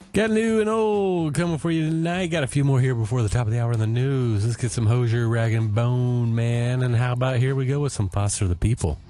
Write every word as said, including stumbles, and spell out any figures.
Got new and old coming for you tonight. Got a few more here before the top of the hour in the news. Let's get some Hozier, Rag and Bone, man. And how about here we go with some Foster the People.